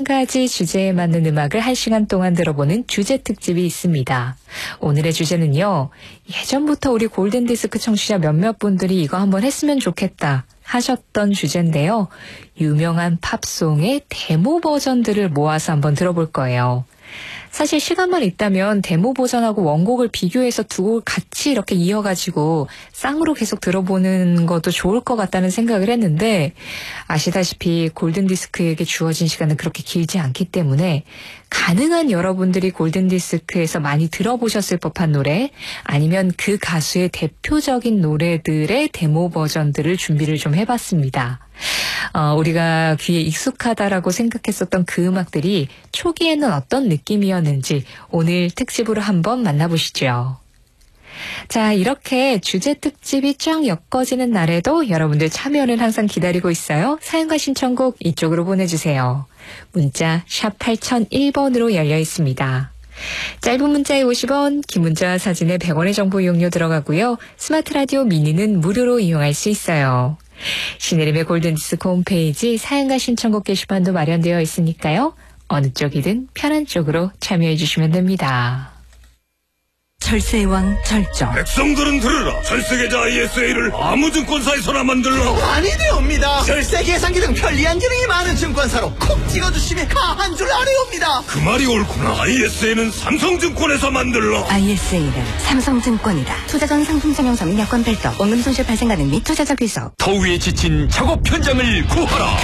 가지 주제에 맞는 음악을 1시간 동안 들어보는 주제 특집이 있습니다. 오늘의 주제는요. 예전부터 우리 골든디스크 청취자 몇몇 분들이 이거 한번 했으면 좋겠다 하셨던 주제인데요. 유명한 팝송의 데모 버전들을 모아서 한번 들어볼 거예요. 사실 시간만 있다면 데모 버전하고 원곡을 비교해서 두 곡을 같이 이렇게 이어가지고 쌍으로 계속 들어보는 것도 좋을 것 같다는 생각을 했는데 아시다시피 골든디스크에게 주어진 시간은 그렇게 길지 않기 때문에 가능한 여러분들이 골든디스크에서 많이 들어보셨을 법한 노래 아니면 그 가수의 대표적인 노래들의 데모 버전들을 준비를 좀 해봤습니다. 우리가 귀에 익숙하다라고 생각했었던 그 음악들이 초기에는 어떤 느낌이었는지 오늘 특집으로 한번 만나보시죠. 자, 이렇게 주제 특집이 쫙 엮어지는 날에도 여러분들 참여는 항상 기다리고 있어요. 사연과 신청곡 이쪽으로 보내주세요. 문자 샵 8001번으로 열려 있습니다. 짧은 문자에 50원, 긴 문자 사진에 100원의 정보 이용료 들어가고요. 스마트 라디오 미니는 무료로 이용할 수 있어요. 신혜림의 골든디스크 홈페이지 사연과 신청곡 게시판도 마련되어 있으니까요. 어느 쪽이든 편한 쪽으로 참여해 주시면 됩니다. 절세의 왕 절정. 백성들은 들으라. 절세계좌 ISA를 아무 증권사에서나 만들라. 아니 되옵니다. 절세 계산기 등 편리한 기능이 많은 증권사로 콕 찍어주시면 가한 줄 아래옵니다. 그 말이 옳구나. ISA는 삼성증권에서 만들라. ISA는 삼성증권이다. 투자 전 상품 설명서 및 여건 별도, 원금 손실 발생 가능 및 투자자 비속. 더위에 지친 작업 현장을 구하라.